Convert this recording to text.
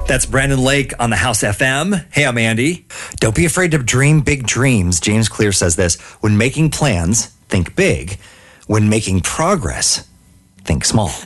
That's Brandon Lake on the House FM. Hey, I'm Andy. Don't be afraid to dream big dreams. James Clear says this. When making plans, think big. When making progress, think small.